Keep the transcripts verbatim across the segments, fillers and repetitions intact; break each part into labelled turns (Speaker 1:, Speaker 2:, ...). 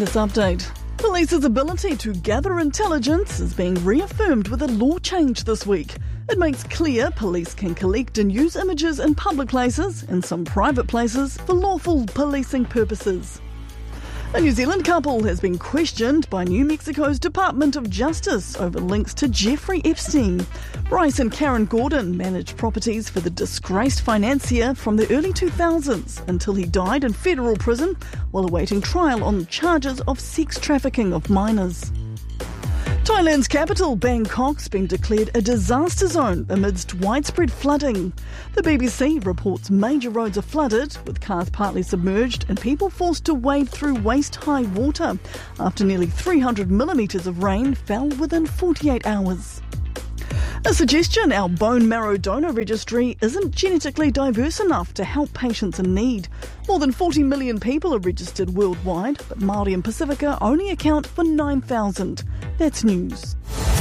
Speaker 1: this update. Police's ability to gather intelligence is being reaffirmed with a law change this week. It makes clear police can collect and use images in public places and some private places for lawful policing purposes. A New Zealand couple has been questioned by New Mexico's Department of Justice over links to Jeffrey Epstein. Bryce and Karen Gordon managed properties for the disgraced financier from the early two thousands until he died in federal prison while awaiting trial on charges of sex trafficking of minors. Thailand's capital, Bangkok's been declared a disaster zone amidst widespread flooding. The B B C reports major roads are flooded, with cars partly submerged and people forced to wade through waist-high water after nearly three hundred millimetres of rain fell within forty-eight hours. A suggestion our bone marrow donor registry isn't genetically diverse enough to help patients in need. More than forty million people are registered worldwide, but Māori and Pacifica only account for nine thousand. That's news.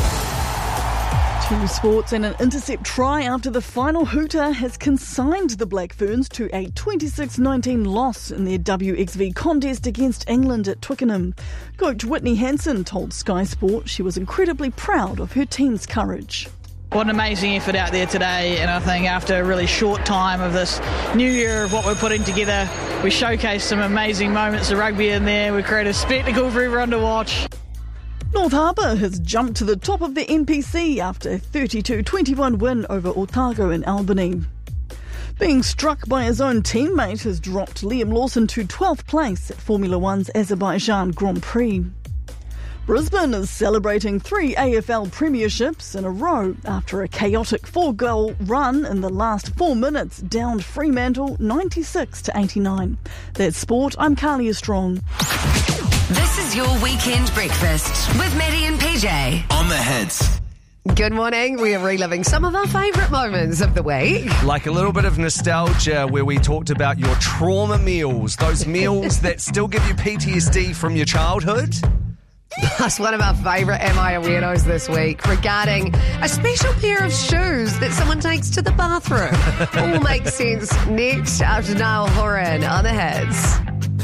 Speaker 1: To sports, and an intercept try after the final hooter has consigned the Black Ferns to a twenty-six nineteen loss in their W X V contest against England at Twickenham. Coach Whitney Hansen told Sky Sport she was incredibly proud of her team's courage.
Speaker 2: What an amazing effort out there today, and I think after a really short time of this new year of what we're putting together, we showcased some amazing moments of rugby in there. We created a spectacle for everyone to watch.
Speaker 1: North Harbour has jumped to the top of the N P C after a thirty-two twenty-one win over Otago in Albany. Being struck by his own teammate has dropped Liam Lawson to twelfth place at Formula One's Azerbaijan Grand Prix. Brisbane is celebrating three A F L premierships in a row after a chaotic four-goal run in the last four minutes downed Fremantle ninety-six to eighty-nine. That's sport. I'm Carly Strong.
Speaker 3: This is your weekend breakfast with Maddie and P J.
Speaker 4: On the Hits.
Speaker 5: Good morning. We are reliving some of our favourite moments of the week.
Speaker 4: Like a little bit of nostalgia where we talked about your trauma meals, those meals that still give you P T S D from your childhood.
Speaker 5: Plus one of our favourite Am I a Weirdos this week regarding a special pair of shoes that someone takes to the bathroom. All makes sense next after Niall Horan on the Hits.